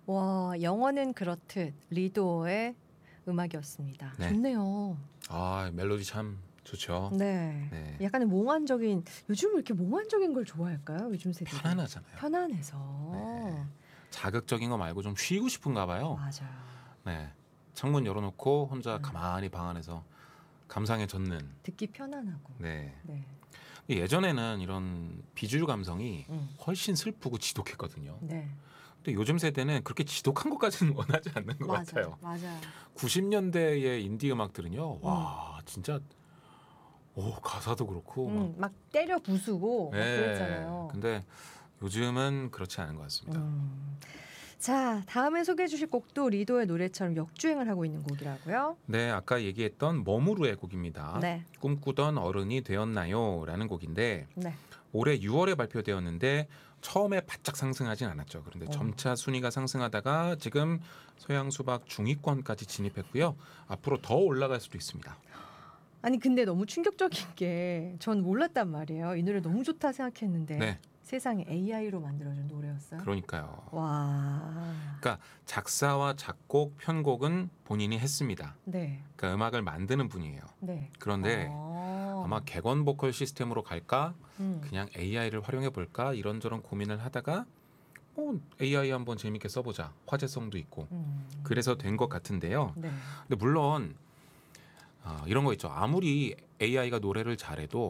와, 영어는 그렇듯 리도어의 음악이었습니다. 네. 좋네요. 아, 멜로디 참 좋죠. 네. 네. 약간의 몽환적인, 요즘 왜 이렇게 몽환적인 걸 좋아할까요? 요즘 세대. 편안하잖아요. 편안해서. 네. 자극적인 거 말고 좀 쉬고 싶은가 봐요. 맞아요. 네. 창문 열어놓고 혼자 가만히 방 안에서 감상에 젖는. 듣기 편안하고. 네. 네. 예전에는 이런 비주류 감성이 훨씬 슬프고 지독했거든요. 네. 근데 요즘 세대는 그렇게 지독한 것까지는 원하지 않는 것 같아요. 맞아요. 90년대의 인디 음악들은요. 와, 진짜 가사도 그렇고 막 때려 부수고 막 네. 그랬잖아요. 근데 요즘은 그렇지 않은 것 같습니다. 자, 다음에 소개해 주실 곡도 리도의 노래처럼 역주행을 하고 있는 곡이라고요? 네, 아까 얘기했던 머무르의 곡입니다. 네. 꿈꾸던 어른이 되었나요? 라는 곡인데 네. 올해 6월에 발표되었는데 처음에 바짝 상승하진 않았죠. 그런데 점차 순위가 상승하다가 지금 서양 수박 중위권까지 진입했고요. 앞으로 더 올라갈 수도 있습니다. 아니 근데 너무 충격적인 게 전 몰랐단 말이에요. 이 노래 너무 좋다 생각했는데 네. 세상에 AI로 만들어준 노래였어요. 그러니까요. 와. 그러니까 작사와 작곡, 편곡은 본인이 했습니다. 네. 그러니까 음악을 만드는 분이에요. 네. 그런데 아마 객원 보컬 시스템으로 갈까? 그냥 AI를 활용해 볼까? 이런저런 고민을 하다가 AI 한번 재밌게 써보자. 화제성도 있고. 그래서 된 것 같은데요. 네. 근데 물론 이런 거 있죠. 아무리 AI가 노래를 잘해도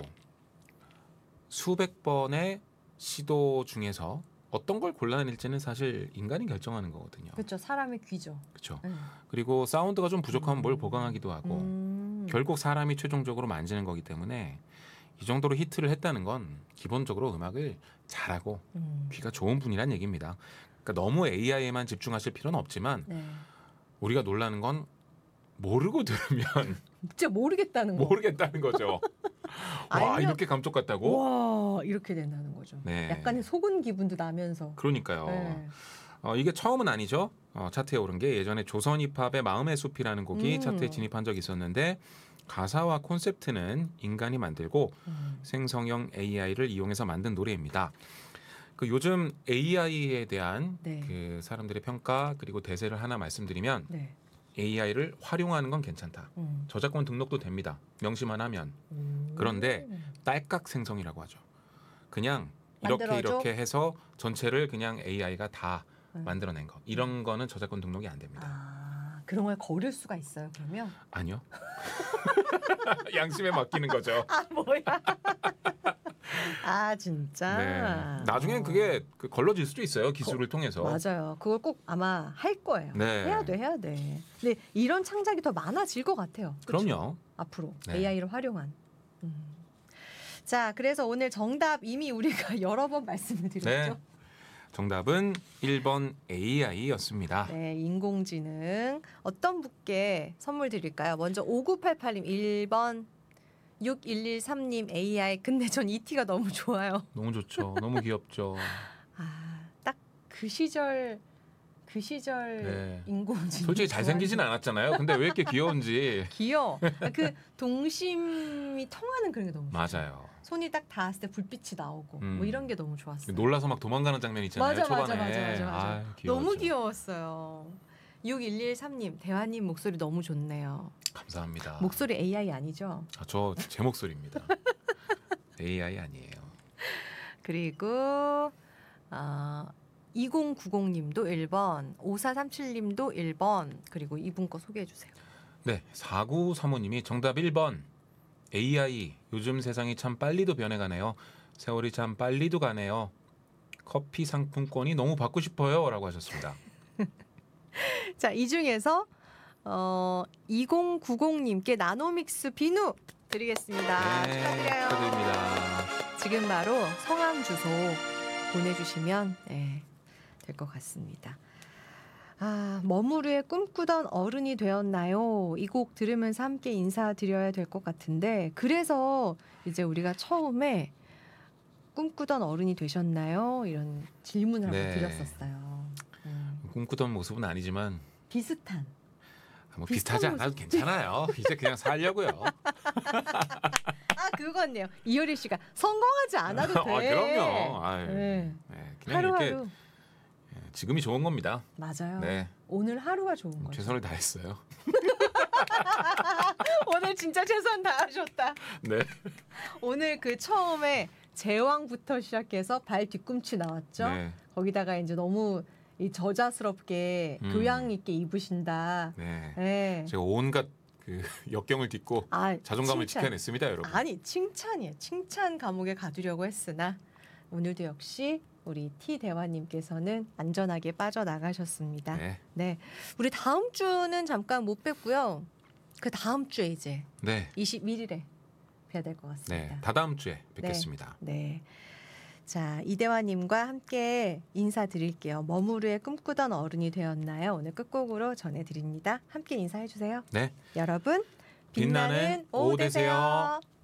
수백 번의 시도 중에서 어떤 걸 골라낼지는 사실 인간이 결정하는 거거든요. 그렇죠. 사람의 귀죠. 그렇죠. 그리고 사운드가 좀 부족하면 뭘 보강하기도 하고 결국 사람이 최종적으로 만지는 거기 때문에 이 정도로 히트를 했다는 건 기본적으로 음악을 잘하고 귀가 좋은 분이란 얘기입니다. 그러니까 너무 AI에만 집중하실 필요는 없지만 네. 우리가 놀라는 건 모르고 들으면 진짜 모르겠다는 거. 모르겠다는 거죠. 와, 이렇게 감쪽 같다고? 와, 이렇게 된다는 거죠. 네. 약간의 속은 기분도 나면서. 그러니까요. 네. 이게 처음은 아니죠. 차트에 오른 게 예전에 조선 힙합의 마음의 숲이라는 곡이 차트에 진입한 적이 있었는데 가사와 콘셉트는 인간이 만들고 생성형 AI를 이용해서 만든 노래입니다. 그 요즘 AI에 대한 네. 그 사람들의 평가 그리고 대세를 하나 말씀드리면 네. AI를 활용하는 건 괜찮다. 저작권 등록도 됩니다. 명시만 하면. 그런데 딸깍 생성이라고 하죠. 그냥 이렇게 해서 전체를 그냥 AI가 다 만들어낸 거. 이런 거는 저작권 등록이 안 됩니다. 아, 그런 걸 거릴 수가 있어요, 그러면? 아니요. 양심에 맡기는 거죠. 아, 뭐야. 아, 진짜? 네. 나중엔 그게 걸러질 수도 있어요. 기술을 통해서. 맞아요. 그걸 꼭 아마 할 거예요. 네. 해야 돼. 근데 이런 창작이 더 많아질 것 같아요. 그쵸? 그럼요. 앞으로 네. AI를 활용한. 자, 그래서 오늘 정답 이미 우리가 여러 번 말씀을 드렸죠. 네. 정답은 1번 AI였습니다. 네, 인공지능. 어떤 분께 선물 드릴까요? 먼저 5988님 1번, 6113님 AI. 근데 전 ET가 너무 좋아요. 너무 좋죠. 너무 귀엽죠. 아, 딱 그 시절 네. 인공지능. 솔직히 잘생기진 않았잖아요. 근데 왜 이렇게 귀여운지. 귀여워. 그 동심이 통하는 그런 게 너무 좋아요. 맞아요. 손이 딱 닿았을 때 불빛이 나오고 뭐 이런 게 너무 좋았어요. 놀라서 막 도망가는 장면 있잖아요. 초반에. 맞아. 아유, 너무 귀여웠어요. 6113님, 대화님 목소리 너무 좋네요. 감사합니다. 목소리 AI 아니죠? 제 목소리입니다. AI 아니에요. 그리고 2090님도 1번, 5437님도 1번, 그리고 이분 거 소개해 주세요. 네, 4935님이 정답 1번. AI, 요즘 세상이 참 빨리도 변해가네요. 세월이 참 빨리도 가네요. 커피 상품권이 너무 받고 싶어요. 라고 하셨습니다. 자, 이 중에서 2090님께 나노믹스 비누 드리겠습니다. 네, 축하드려요. 축하드립니다. 지금 바로 성함 주소 보내주시면 될 것 같습니다. 아, 머무르의 꿈꾸던 어른이 되었나요? 이 곡 들으면서 함께 인사드려야 될 것 같은데, 그래서 이제 우리가 처음에 꿈꾸던 어른이 되셨나요? 이런 질문을 한번 드렸었어요. 꿈꾸던 모습은 아니지만 비슷한. 뭐 비슷하지 않아도 괜찮아요. 이제 그냥 살려고요. 아, 그거네요. 이효리 씨가 성공하지 않아도 돼. 그럼요. 아유, 네. 그냥 하루하루. 이렇게 지금이 좋은 겁니다. 맞아요. 네, 오늘 하루가 좋은 거죠. 최선을 다했어요. 오늘 진짜 최선 다하셨다. 네, 오늘 그 처음에 제왕부터 시작해서 발 뒤꿈치 나왔죠. 네, 거기다가 이제 너무 이 저자스럽게 교양 있게 입으신다. 네. 네. 제가 온갖 그 역경을 딛고 아, 자존감을 칭찬. 지켜냈습니다, 여러분. 아니 칭찬이에요. 칭찬 감옥에 가두려고 했으나 오늘도 역시 우리 T 대화님께서는 안전하게 빠져나가셨습니다. 네, 네, 우리 다음 주는 잠깐 못 뵙고요. 그 다음 주에 이제 네, 21일에 뵈야 될 것 같습니다. 네. 다다음 주에 뵙겠습니다. 네. 자, 이대화님과 함께 인사드릴게요. 머무르에 꿈꾸던 어른이 되었나요? 오늘 끝곡으로 전해드립니다. 함께 인사해 주세요. 네, 여러분, 빛나는 오후 되세요.